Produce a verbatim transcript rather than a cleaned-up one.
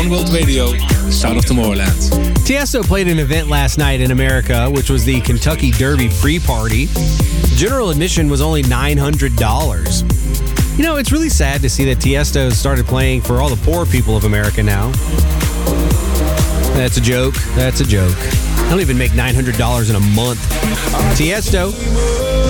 One World Radio, Sound of Tomorrowland. Tiesto played an event last night in America, which was the Kentucky Derby pre-party. General admission was only nine hundred dollars. You know, it's really sad to see that Tiesto started playing for all the poor people of America now. That's a joke. That's a joke. I don't even make nine hundred dollars in a month. Tiesto.